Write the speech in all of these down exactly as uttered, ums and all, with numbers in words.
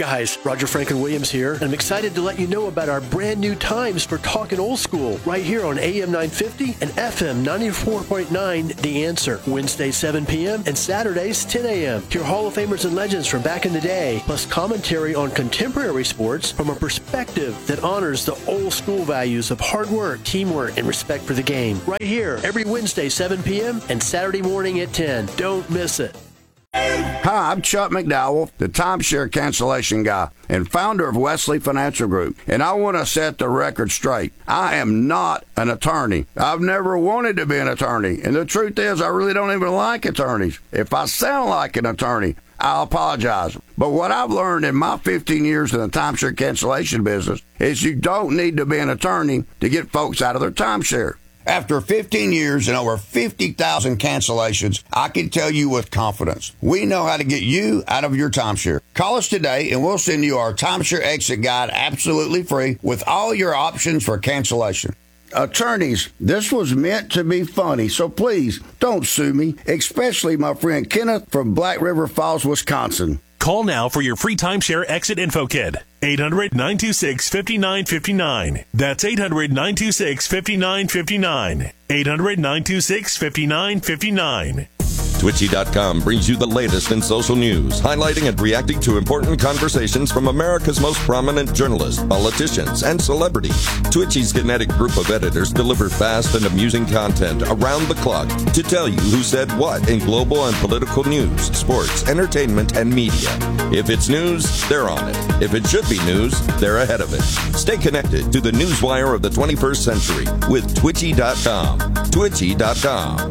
guys, Roger Franklin Williams here, and I'm excited to let you know about our brand new times for Talkin' Old School right here on A M nine fifty and F M ninety-four point nine The Answer. Wednesday seven p.m. and Saturdays ten a.m. Hear Hall of Famers and legends from back in the day, plus commentary on contemporary sports from a perspective that honors the old school values of hard work, teamwork, and respect for the game. Right here, every Wednesday seven p.m. and Saturday morning at ten. Don't miss it. Hi, I'm Chuck McDowell, the timeshare cancellation guy and founder of Wesley Financial Group, and I want to set the record straight. I am not an attorney. I've never wanted to be an attorney, and the truth is I really don't even like attorneys. If I sound like an attorney, I'll apologize. But what I've learned in my fifteen years in the timeshare cancellation business is you don't need to be an attorney to get folks out of their timeshare. After fifteen years and over fifty thousand cancellations, I can tell you with confidence, we know how to get you out of your timeshare. Call us today and we'll send you our timeshare exit guide absolutely free with all your options for cancellation. Attorneys, this was meant to be funny, so please don't sue me, especially my friend Kenneth from Black River Falls, Wisconsin. Call now for your free timeshare exit info kit. eight hundred, nine two six, five nine five nine. That's eight hundred, nine two six, five nine five nine. eight hundred, nine two six, five nine five nine. Twitchy dot com brings you the latest in social news, highlighting and reacting to important conversations from America's most prominent journalists, politicians, and celebrities. Twitchy's kinetic group of editors deliver fast and amusing content around the clock to tell you who said what in global and political news, sports, entertainment, and media. If it's news, they're on it. If it should be news, they're ahead of it. Stay connected to the newswire of the twenty-first century with Twitchy dot com. Twitchy dot com.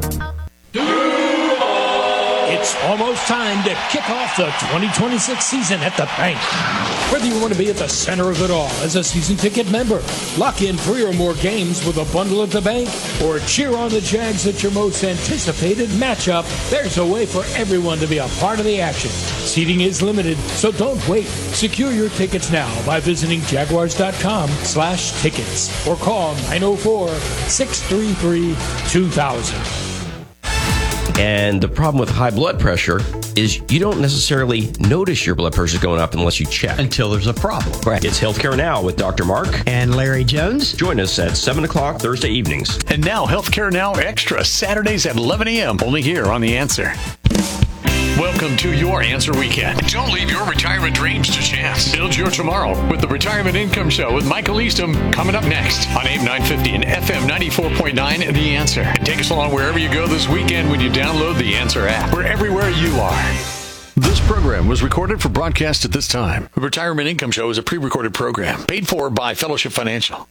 It's almost time to kick off the twenty twenty-six season at the bank. Whether you want to be at the center of it all as a season ticket member, lock in three or more games with a bundle at the bank, or cheer on the Jags at your most anticipated matchup, there's a way for everyone to be a part of the action. Seating is limited, so don't wait. Secure your tickets now by visiting jaguars.com slash tickets or call nine oh four, six three three, two thousand. And the problem with high blood pressure is you don't necessarily notice your blood pressure going up unless you check. Until there's a problem. Right. It's Healthcare Now with Doctor Mark and Larry Jones. Join us at seven o'clock Thursday evenings. And now Healthcare Now Extra, Saturdays at eleven a.m. only here on The Answer. Welcome to your Answer Weekend. Don't leave your retirement dreams to chance. Build your tomorrow with the Retirement Income Show with Michael Eastham coming up next on A M nine fifty and F M ninety-four point nine The Answer. And take us along wherever you go this weekend when you download the Answer app. We're everywhere you are. This program was recorded for broadcast at this time. The Retirement Income Show is a pre-recorded program paid for by Fellowship Financial.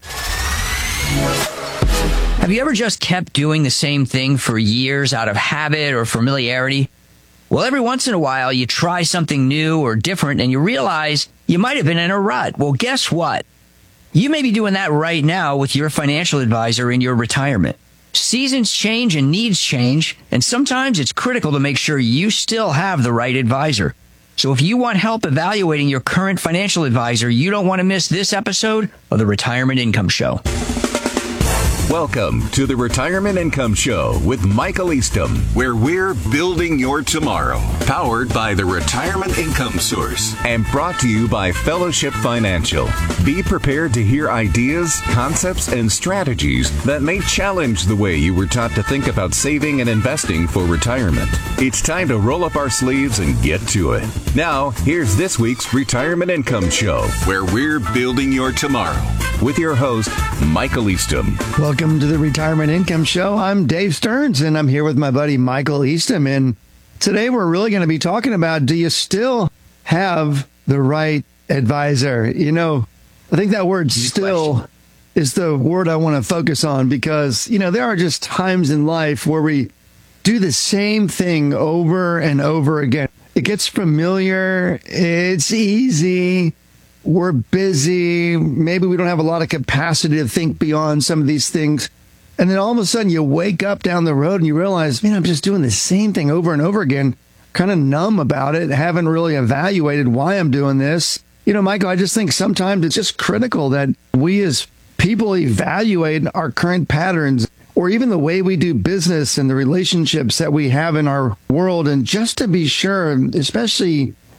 Have you ever just kept doing the same thing for years out of habit or familiarity? Well, every once in a while, you try something new or different and you realize you might have been in a rut. Well, guess what? You may be doing that right now with your financial advisor in your retirement. Seasons change and needs change, and sometimes it's critical to make sure you still have the right advisor. So if you want help evaluating your current financial advisor, you don't want to miss this episode of the Retirement Income Show. Welcome to the Retirement Income Show with Michael Eastham, where we're building your tomorrow. Powered by the Retirement Income Source and brought to you by Fellowship Financial. Be prepared to hear ideas, concepts, and strategies that may challenge the way you were taught to think about saving and investing for retirement. It's time to roll up our sleeves and get to it. Now, here's this week's Retirement Income Show, where we're building your tomorrow. With your host, Michael Eastham. Welcome to the Retirement Income Show. I'm Dave Stearns, and I'm here with my buddy Michael Eastham. And today we're really going to be talking about, do you still have the right advisor? You know, I think that word still is the word I want to focus on because, you know, there are just times in life where we do the same thing over and over again. It gets familiar. It's easy. We're busy. Maybe we don't have a lot of capacity to think beyond some of these things. And then all of a sudden you wake up down the road and you realize, man, I'm just doing the same thing over and over again, kind of numb about it, haven't really evaluated why I'm doing this. You know, Michael, I just think sometimes it's just critical that we as people evaluate our current patterns or even the way we do business and the relationships that we have in our world. And just to be sure, especially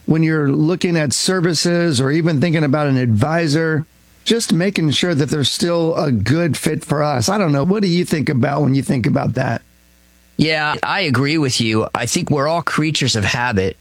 when you're looking at services or even thinking about an advisor, just making sure that they're still a good fit for us. I don't know. What do you think about when you think about that? Yeah, I agree with you. I think we're all creatures of habit.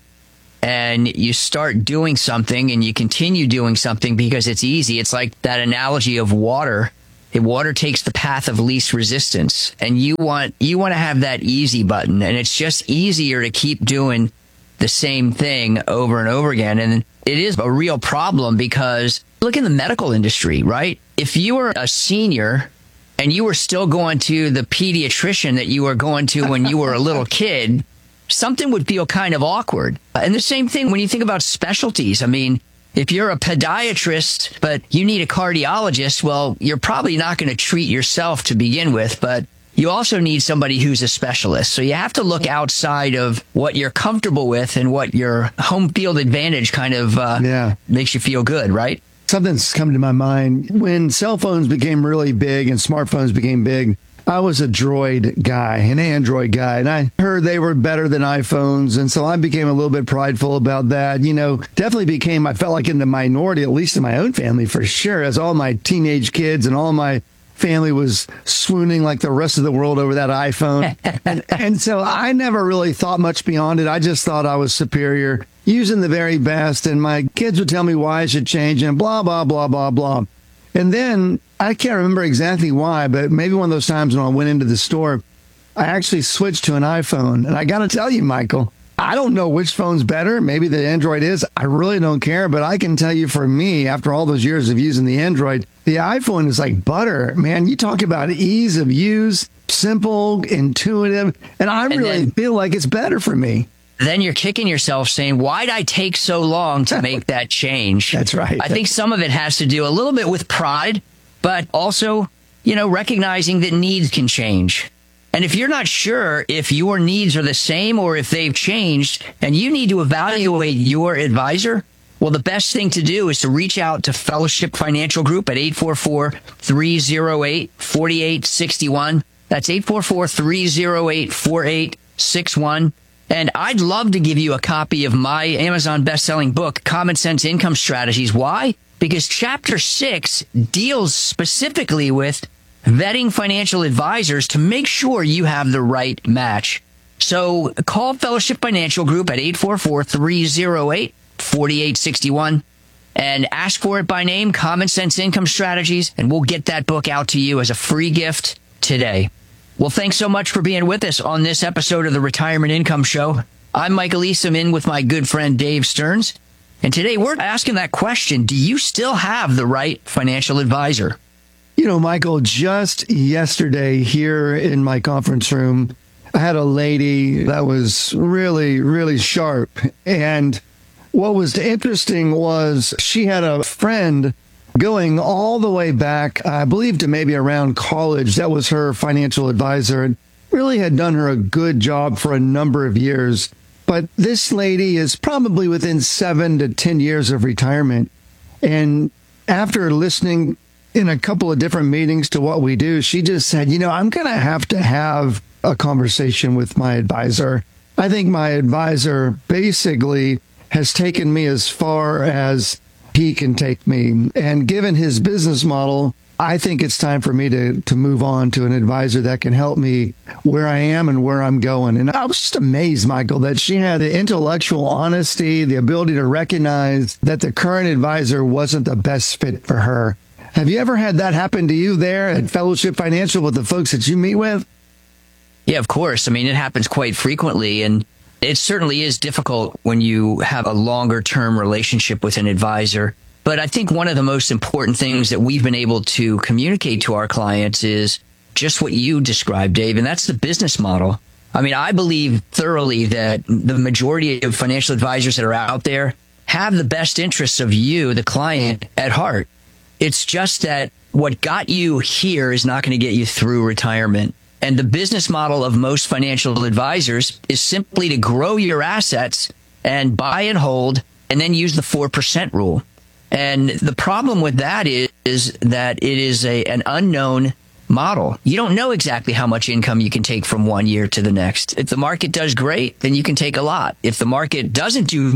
And you start doing something and you continue doing something because it's easy. It's like that analogy of water. Water takes the path of least resistance. And you want you want to have that easy button. And it's just easier to keep doing the same thing over and over again. And it is a real problem because look in the medical industry, right? If you were a senior and you were still going to the pediatrician that you were going to when you were a little kid, something would feel kind of awkward. And the same thing when you think about specialties. I mean, if you're a podiatrist, but you need a cardiologist, well, you're probably not going to treat yourself to begin with, but you also need somebody who's a specialist. So you have to look outside of what you're comfortable with and what your home field advantage kind of uh, yeah. makes you feel good, right? Something's come to my mind. When cell phones became really big and smartphones became big, I was a Droid guy, an Android guy, and I heard they were better than iPhones, and so I became a little bit prideful about that. You know, definitely became, I felt like in the minority, at least in my own family for sure, as all my teenage kids and all my family was swooning like the rest of the world over that iPhone. and, and so I never really thought much beyond it. I just thought I was superior, using the very best, and my kids would tell me why I should change and blah, blah, blah, blah, blah. And then I can't remember exactly why, but maybe one of those times when I went into the store, I actually switched to an iPhone. And I got to tell you, Michael, I don't know which phone's better. Maybe the Android is. I really don't care. But I can tell you for me, after all those years of using the Android, the iPhone is like butter. Man, you talk about ease of use, simple, intuitive. And I and really then, feel like it's better for me. Then you're kicking yourself saying, why'd I take so long to make that change? That's right. I think some of it has to do a little bit with pride, but also, you know, recognizing that needs can change. And if you're not sure if your needs are the same or if they've changed and you need to evaluate your advisor, well, the best thing to do is to reach out to Fellowship Financial Group at eight four four, three oh eight, four eight six one. That's eight four four, three oh eight, four eight six one. And I'd love to give you a copy of my Amazon best-selling book, Common Sense Income Strategies. Why? Because Chapter six deals specifically with vetting financial advisors to make sure you have the right match. So call Fellowship Financial Group at eight four four, three oh eight, four eight six one and ask for it by name, Common Sense Income Strategies, and we'll get that book out to you as a free gift today. Well, thanks so much for being with us on this episode of the Retirement Income Show. I'm Michael Eastham, in with my good friend Dave Stearns. And today we're asking that question, do you still have the right financial advisor? You know, Michael, just yesterday here in my conference room, I had a lady that was really, really sharp. And what was interesting was she had a friend going all the way back, I believe, to maybe around college. That was her financial advisor and really had done her a good job for a number of years. But this lady is probably within seven to ten years of retirement. And after listening in a couple of different meetings to what we do, she just said, you know, I'm going to have to have a conversation with my advisor. I think my advisor basically has taken me as far as he can take me. And given his business model, I think it's time for me to, to move on to an advisor that can help me where I am and where I'm going. And I was just amazed, Michael, that she had the intellectual honesty, the ability to recognize that the current advisor wasn't the best fit for her. Have you ever had that happen to you there at Fellowship Financial with the folks that you meet with? Yeah, of course. I mean, it happens quite frequently. And it certainly is difficult when you have a longer term relationship with an advisor. But I think one of the most important things that we've been able to communicate to our clients is just what you described, Dave, and that's the business model. I mean, I believe thoroughly that the majority of financial advisors that are out there have the best interests of you, the client, at heart. It's just that what got you here is not going to get you through retirement. And the business model of most financial advisors is simply to grow your assets and buy and hold and then use the four percent rule. And the problem with that is, is that it is a, an unknown model. You don't know exactly how much income you can take from one year to the next. If the market does great, then you can take a lot. If the market doesn't do good,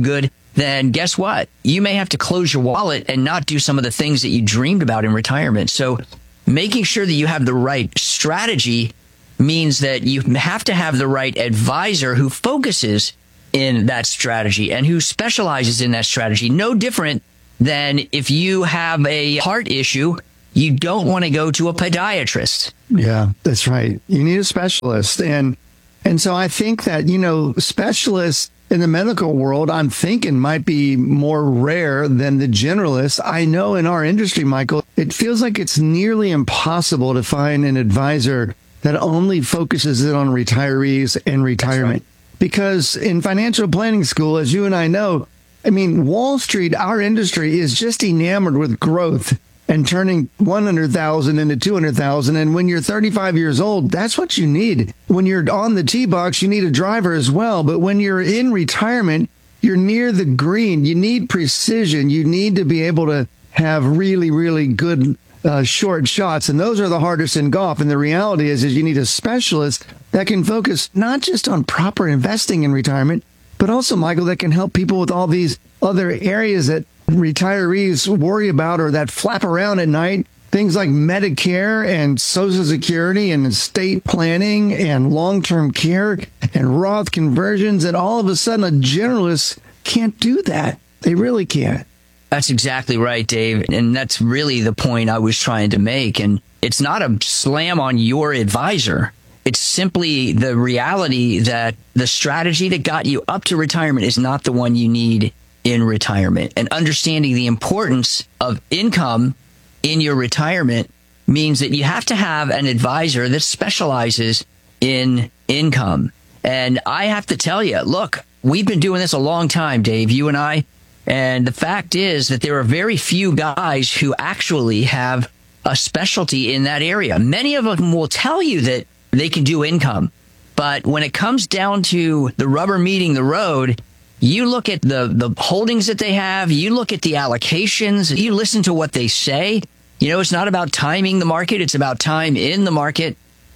then guess what? You may have to close your wallet and not do some of the things that you dreamed about in retirement. So making sure that you have the right strategy means that you have to have the right advisor who focuses in that strategy and who specializes in that strategy. No different than if you have a heart issue, you don't want to go to a podiatrist. Yeah, that's right. You need a specialist. And and so I think that, you know, specialists in the medical world, I'm thinking might be more rare than the generalists. I know in our industry, Michael, it feels like it's nearly impossible to find an advisor that only focuses in on retirees and retirement. Right. Because in financial planning school, as you and I know, I mean, Wall Street, our industry is just enamored with growth and turning one hundred thousand into two hundred thousand. And when you're thirty-five years old, that's what you need. When you're on the tee box, you need a driver as well. But when you're in retirement, you're near the green. You need precision. You need to be able to have really, really good uh, short shots. And those are the hardest in golf. And the reality is, is you need a specialist that can focus not just on proper investing in retirement, but also, Michael, that can help people with all these other areas that retirees worry about or that flap around at night. Things like Medicare and Social Security and estate planning and long-term care and Roth conversions. And all of a sudden, a generalist can't do that. They really can't. That's exactly right, Dave. And that's really the point I was trying to make. And it's not a slam on your advisor. It's simply the reality that the strategy that got you up to retirement is not the one you need in retirement. And understanding the importance of income in your retirement means that you have to have an advisor that specializes in income. And I have to tell you, look, we've been doing this a long time, Dave, you and I. And the fact is that there are very few guys who actually have a specialty in that area. Many of them will tell you that they can do income. But when it comes down to the rubber meeting the road, you look at the, the holdings that they have, you look at the allocations, you listen to what they say. You know, it's not about timing the market, it's about time in the market.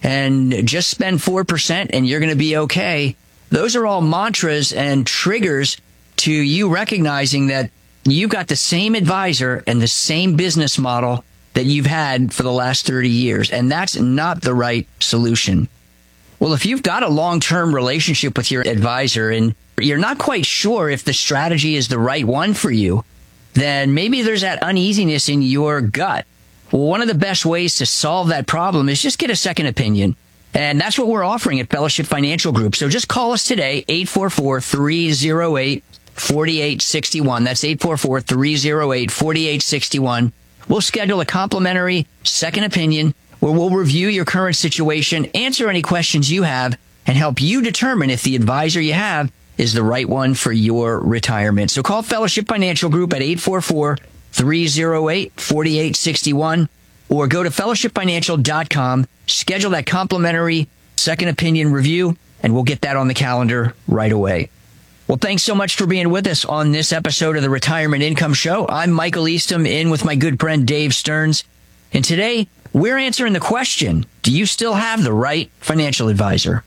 And just spend four percent and you're going to be okay. Those are all mantras and triggers to you recognizing that you've got the same advisor and the same business model that you've had for the last thirty years. And that's not the right solution. Well, if you've got a long-term relationship with your advisor and you're not quite sure if the strategy is the right one for you, then maybe there's that uneasiness in your gut. Well, one of the best ways to solve that problem is just get a second opinion. And that's what we're offering at Fellowship Financial Group. So just call us today, eight four four, three oh eight, four eight six one. That's eight four four, three oh eight, four eight six one. We'll schedule a complimentary second opinion where we'll review your current situation, answer any questions you have, and help you determine if the advisor you have is the right one for your retirement. So call Fellowship Financial Group at eight four four, three oh eight, four eight six one or go to fellowship financial dot com, schedule that complimentary second opinion review, and we'll get that on the calendar right away. Well, thanks so much for being with us on this episode of the Retirement Income Show. I'm Michael Eastham, in with my good friend Dave Stearns. And today, we're answering the question, do you still have the right financial advisor?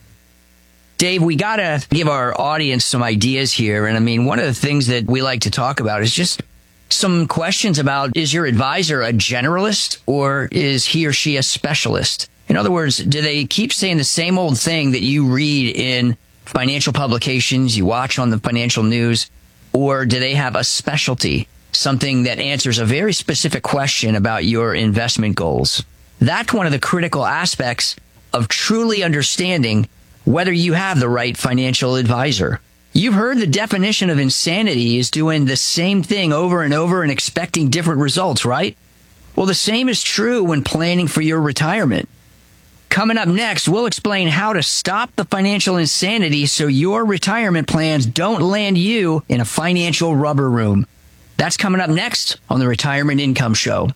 Dave, we got to give our audience some ideas here. And I mean, one of the things that we like to talk about is just some questions about, is your advisor a generalist or is he or she a specialist? In other words, do they keep saying the same old thing that you read in financial publications, you watch on the financial news, or do they have a specialty, something that answers a very specific question about your investment goals? That's one of the critical aspects of truly understanding whether you have the right financial advisor. You've heard the definition of insanity is doing the same thing over and over and expecting different results, right? Well, the same is true when planning for your retirement. Coming up next, we'll explain how to stop the financial insanity so your retirement plans don't land you in a financial rubber room. That's coming up next on the Retirement Income Show.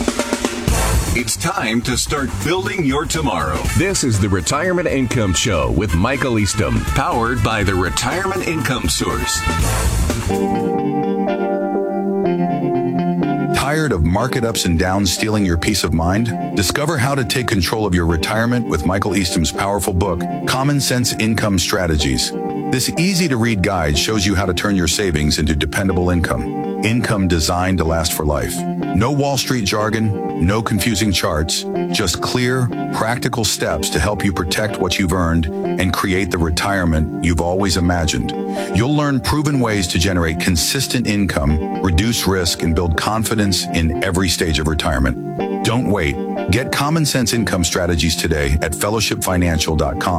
It's time to start building your tomorrow. This is the Retirement Income Show with Michael Eastham, powered by the Retirement Income Source. Tired of market ups and downs stealing your peace of mind? Discover how to take control of your retirement with Michael Eastham's powerful book, Common Sense Income Strategies. This easy-to-read guide shows you how to turn your savings into dependable income. Income designed to last for life. No Wall Street jargon, no confusing charts, just clear, practical steps to help you protect what you've earned and create the retirement you've always imagined. You'll learn proven ways to generate consistent income, reduce risk, and build confidence in every stage of retirement. Don't wait. Get common sense income strategies today at fellowship financial dot com.